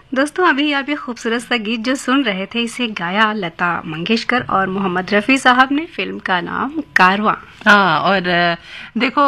दोस्तों अभी आप ये खूबसूरत सा गीत जो सुन रहे थे, इसे गाया लता मंगेशकर और मोहम्मद रफ़ी साहब ने। फिल्म का नाम कारवां। हाँ, और देखो